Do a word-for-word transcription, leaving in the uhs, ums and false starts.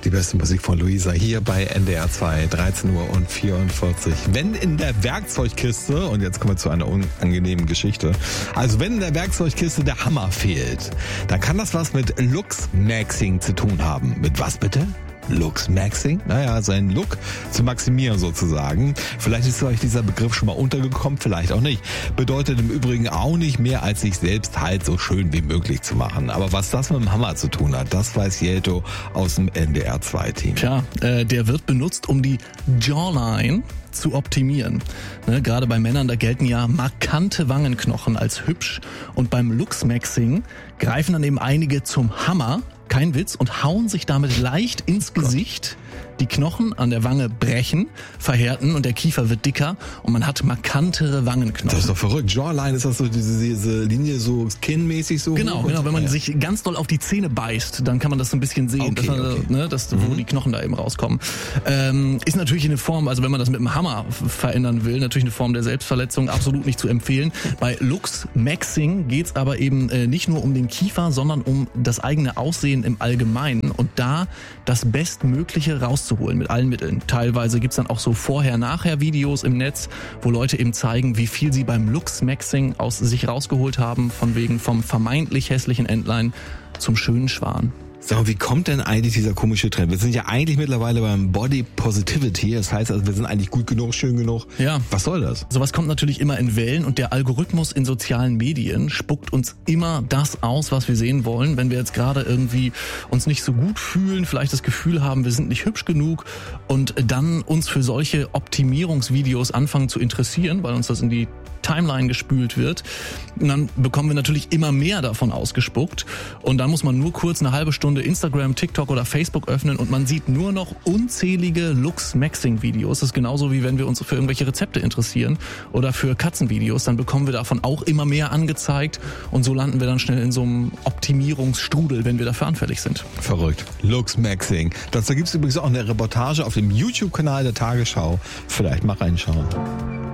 Die beste Musik von Luisa hier bei N D R zwei, dreizehn Uhr und vierundvierzig. Wenn in der Werkzeugkiste, und jetzt kommen wir zu einer unangenehmen Geschichte, also wenn in der Werkzeugkiste der Hammer fehlt, dann kann das was mit Lux-Maxing zu tun haben. Mit was bitte? Lux-Maxing? Naja, seinen Look zu maximieren sozusagen. Vielleicht ist euch dieser Begriff schon mal untergekommen, vielleicht auch nicht. Bedeutet im Übrigen auch nicht mehr, als sich selbst halt so schön wie möglich zu machen. Aber was das mit dem Hammer zu tun hat, das weiß Jelto aus dem N D R zwei Team. Tja, äh, der wird benutzt, um die Jawline zu optimieren. Ne, gerade bei Männern, da gelten ja markante Wangenknochen als hübsch. Und beim Lux-Maxing greifen dann eben einige zum Hammer, kein Witz, und hauen sich damit leicht ins Gesicht. Die Knochen an der Wange brechen, verhärten und der Kiefer wird dicker und man hat markantere Wangenknochen. Das ist doch verrückt. Jawline, ist das so diese, diese Linie so skinmäßig so? Genau, genau. Wenn man ja. sich ganz doll auf die Zähne beißt, dann kann man das so ein bisschen sehen, okay, dass man, okay. ne, dass, wo mhm. die Knochen da eben rauskommen. Ähm, ist natürlich eine Form, also wenn man das mit dem Hammer verändern will, natürlich eine Form der Selbstverletzung, absolut nicht zu empfehlen. Bei Lux-Maxing geht's aber eben äh, nicht nur um den Kiefer, sondern um das eigene Aussehen im Allgemeinen und da das Bestmögliche rauszuholen mit allen Mitteln. Teilweise gibt's dann auch so Vorher-Nachher-Videos im Netz, wo Leute eben zeigen, wie viel sie beim Lux-Maxing aus sich rausgeholt haben, von wegen vom vermeintlich hässlichen Entlein zum schönen Schwan. Sag mal, wie kommt denn eigentlich dieser komische Trend? Wir sind ja eigentlich mittlerweile beim Body Positivity. Das heißt also, wir sind eigentlich gut genug, schön genug. Ja. Was soll das? Sowas kommt natürlich immer in Wellen und der Algorithmus in sozialen Medien spuckt uns immer das aus, was wir sehen wollen. Wenn wir jetzt gerade irgendwie uns nicht so gut fühlen, vielleicht das Gefühl haben, wir sind nicht hübsch genug und dann uns für solche Optimierungsvideos anfangen zu interessieren, weil uns das in die Timeline gespült wird, dann bekommen wir natürlich immer mehr davon ausgespuckt und dann muss man nur kurz eine halbe Stunde Instagram, TikTok oder Facebook öffnen und man sieht nur noch unzählige Lux-Maxing-Videos. Das ist genauso wie wenn wir uns für irgendwelche Rezepte interessieren oder für Katzenvideos, dann bekommen wir davon auch immer mehr angezeigt und so landen wir dann schnell in so einem Optimierungsstrudel, wenn wir dafür anfällig sind. Verrückt. Lux-Maxing. Dazu gibt es übrigens auch eine Reportage auf dem YouTube-Kanal der Tagesschau. Vielleicht mal reinschauen.